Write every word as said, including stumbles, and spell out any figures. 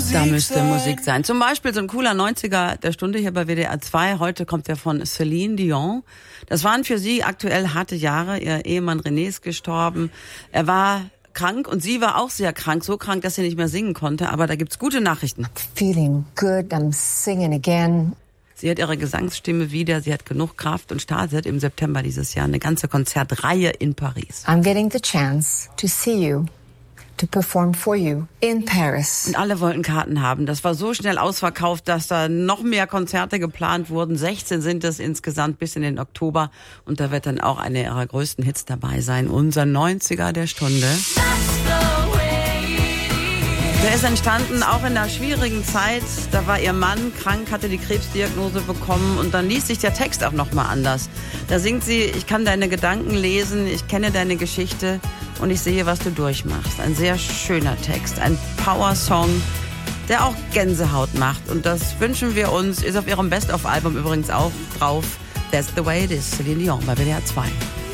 Da müsste Musik sein. Zum Beispiel so ein cooler neunziger der Stunde hier bei W D R zwei. Heute kommt der von Celine Dion. Das waren für sie aktuell harte Jahre. Ihr Ehemann René ist gestorben. Er war krank und sie war auch sehr krank. So krank, dass sie nicht mehr singen konnte. Aber da gibt's gute Nachrichten. Feeling good, I'm singing again. Sie hat ihre Gesangsstimme wieder. Sie hat genug Kraft und startet im September dieses Jahr eine ganze Konzertreihe in Paris. I'm getting the chance to see you. To perform for you in Paris. Und alle wollten Karten haben. Das war so schnell ausverkauft, dass da noch mehr Konzerte geplant wurden. sechzehn sind es insgesamt bis in den Oktober. Und da wird dann auch eine ihrer größten Hits dabei sein. Unser neunziger der Stunde. Der ist entstanden auch in einer schwierigen Zeit. Da war ihr Mann krank, hatte die Krebsdiagnose bekommen und dann liest sich der Text auch nochmal anders. Da singt sie, ich kann deine Gedanken lesen, ich kenne deine Geschichte und ich sehe, was du durchmachst. Ein sehr schöner Text, ein Power-Song, der auch Gänsehaut macht. Und das wünschen wir uns, ist auf ihrem Best-of-Album übrigens auch drauf. That's the way it is, Celine Dion bei W D R zwei.